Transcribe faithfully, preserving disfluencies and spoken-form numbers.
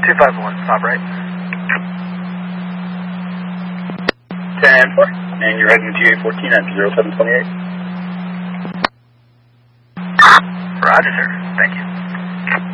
two five one, stop right. ten four, and you're heading to G A fourteen at zero seven twenty-eight. Roger, sir. Thank you.